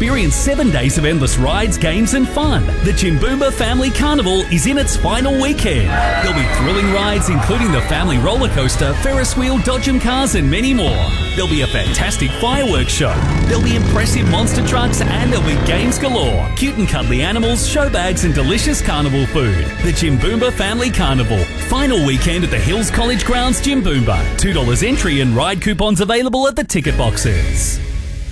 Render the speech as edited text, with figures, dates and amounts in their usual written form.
experience 7 days of endless rides, games and fun. The Jimboomba Family Carnival is in its final weekend. There'll be thrilling rides including the family roller coaster, Ferris wheel, Dodgem cars and many more. There'll be a fantastic fireworks show. There'll be impressive monster trucks and there'll be games galore, cute and cuddly animals, show bags and delicious carnival food. The Jimboomba Family Carnival. Final weekend at the Hills College Grounds, Jimboomba. $2 entry and ride coupons available at the ticket boxes.